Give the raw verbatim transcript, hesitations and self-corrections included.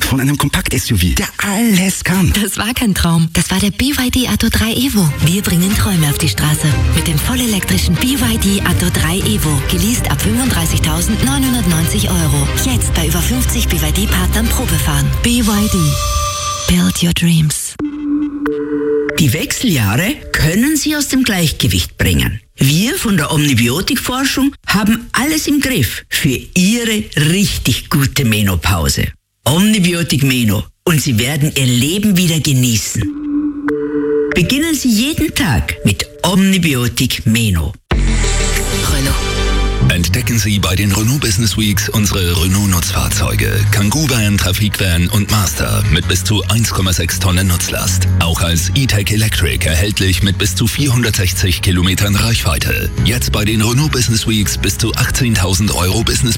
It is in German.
von einem Kompakt-S U V, der alles kann. Das war kein Traum. Das war der B Y D Atto drei Evo. Wir bringen Träume auf die Straße. Mit dem vollelektrischen B Y D Atto drei Evo. Geleast ab fünfunddreißigtausendneunhundertneunzig Euro. Jetzt bei über fünfzig B Y D-Partnern Probefahren. B Y D. Build your dreams. Die Wechseljahre können Sie aus dem Gleichgewicht bringen. Wir von der Omnibiotik-Forschung haben alles im Griff für Ihre richtig gute Menopause. Omnibiotik Meno und Sie werden Ihr Leben wieder genießen. Beginnen Sie jeden Tag mit Omnibiotik Meno. Renault. Entdecken Sie bei den Renault Business Weeks unsere Renault-Nutzfahrzeuge. Kangoo Van, Trafikvan und Master mit bis zu eins Komma sechs Tonnen Nutzlast. Auch als E-Tech Electric erhältlich mit bis zu vierhundertsechzig Kilometern Reichweite. Jetzt bei den Renault Business Weeks bis zu achtzehntausend Euro Business